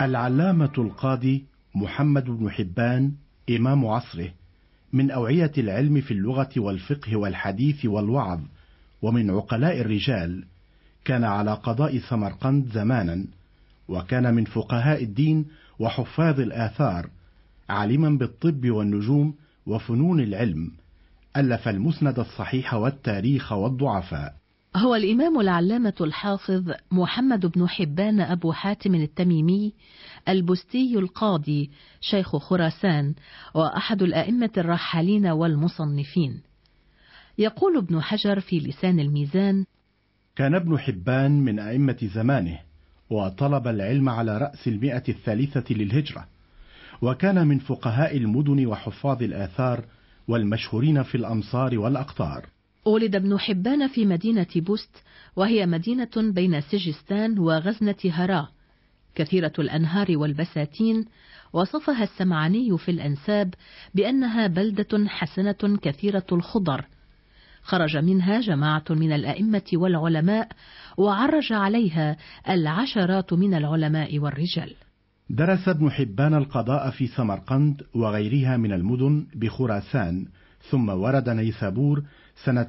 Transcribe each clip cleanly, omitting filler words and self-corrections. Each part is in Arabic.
العلامة القاضي محمد بن حبان إمام عصره، من أوعية العلم في اللغة والفقه والحديث والوعظ، ومن عقلاء الرجال، كان على قضاء سمرقند زمانا، وكان من فقهاء الدين وحفاظ الآثار، عالما بالطب والنجوم وفنون العلم، ألف المسند الصحيح والتاريخ والضعفاء. هو الإمام العلامة الحافظ محمد بن حبان أبو حاتم التميمي البستي القاضي شيخ خراسان، وأحد الأئمة الرحالين والمصنفين. يقول ابن حجر في لسان الميزان: كان ابن حبان من أئمة زمانه، وطلب العلم على رأس 103 للهجرة، وكان من فقهاء المدن وحفاظ الآثار والمشهورين في الأمصار والأقطار. ولد ابن حبان في مدينة بست، وهي مدينة بين سجستان وغزنة هراء، كثيرة الأنهار والبساتين، وصفها السمعاني في الأنساب بأنها بلدة حسنة كثيرة الخضر. خرج منها جماعة من الأئمة والعلماء، وعرج عليها العشرات من العلماء والرجال. درس ابن حبان القضاء في سمرقند وغيرها من المدن بخراسان، ثم ورد نيسابور سنة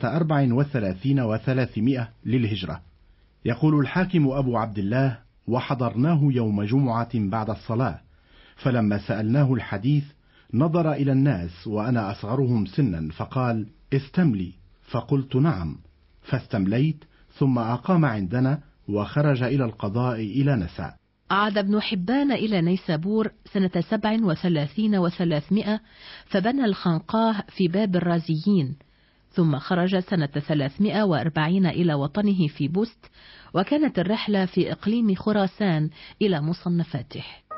34 و300 للهجرة. يقول الحاكم أبو عبد الله: وحضرناه يوم جمعة بعد الصلاة، فلما سألناه الحديث نظر إلى الناس وأنا أصغرهم سنا، فقال: استملي، فقلت نعم، فاستمليت، ثم أقام عندنا وخرج إلى القضاء إلى نسا. عاد ابن حبان إلى نيسابور سنة 37 و300، فبنى الخنقاه في باب الرازيين، ثم خرج سنة 340 إلى وطنه في بست، وكانت الرحلة في إقليم خراسان إلى مصنفاته.